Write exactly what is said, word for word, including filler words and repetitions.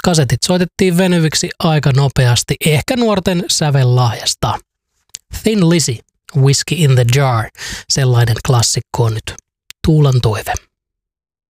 kasetit soitettiin venyviksi aika nopeasti, ehkä nuorten sävellahjasta. Thin Lizzy, Whiskey in the Jar, sellainen klassikko on nyt Tuulan toive.